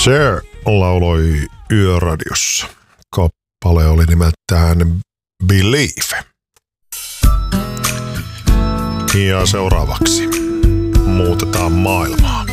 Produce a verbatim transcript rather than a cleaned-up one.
Cher lauloi Yöradiossa. Kappale oli nimeltään Believe. Ja seuraavaksi muutetaan maailmaa.